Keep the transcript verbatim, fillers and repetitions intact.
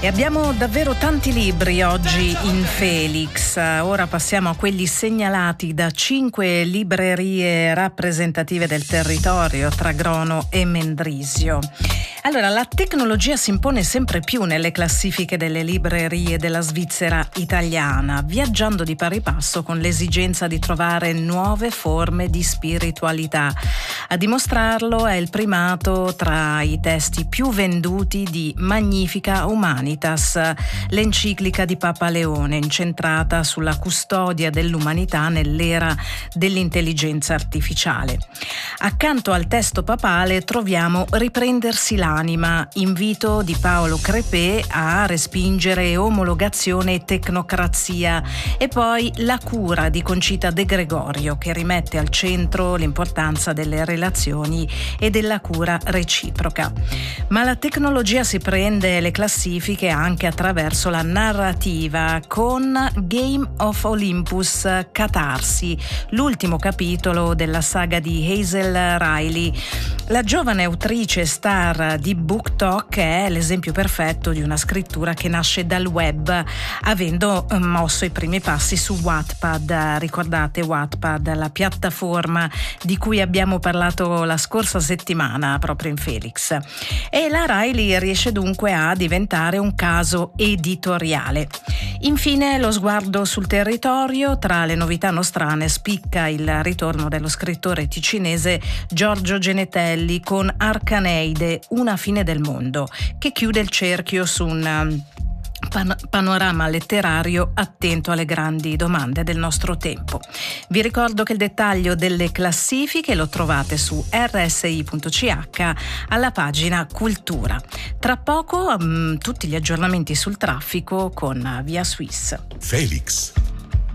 E abbiamo davvero tanti libri oggi in Felix. Ora passiamo a quelli segnalati da cinque librerie rappresentative del territorio tra Grono e Mendrisio. Allora, la tecnologia si impone sempre più nelle classifiche delle librerie della Svizzera italiana, viaggiando di pari passo con l'esigenza di trovare nuove forme di spiritualità. A dimostrarlo è il primato tra i testi più venduti di Magnifica Humanitas, l'enciclica di Papa Leone, incentrata sulla custodia dell'umanità nell'era dell'intelligenza artificiale. Accanto al testo papale troviamo Riprendersi l'anima, invito di Paolo Crepè a respingere omologazione e tecnocrazia, e poi La cura di Concita De Gregorio, che rimette al centro l'importanza delle relazioni e della cura reciproca. Ma la tecnologia si prende le classifiche anche attraverso la narrativa, con Game of Olympus Catarsi, l'ultimo capitolo della saga di Hazel Riley. La giovane autrice star di BookTok è l'esempio perfetto di una scrittura che nasce dal web, avendo mosso i primi passi su Wattpad. Ricordate Wattpad, la piattaforma di cui abbiamo parlato la scorsa settimana proprio in Felix. E la Riley riesce dunque a diventare un caso editoriale. Infine, lo sguardo sul territorio. Tra le novità nostrane spicca il ritorno dello scrittore ticinese Giorgio Genetelli con Arcaneide, una fine del mondo, che chiude il cerchio su un pan- panorama letterario attento alle grandi domande del nostro tempo. Vi ricordo che il dettaglio delle classifiche lo trovate su erre esse i punto ci acca alla pagina Cultura. Tra poco um, tutti gli aggiornamenti sul traffico con Via Swiss. Felix.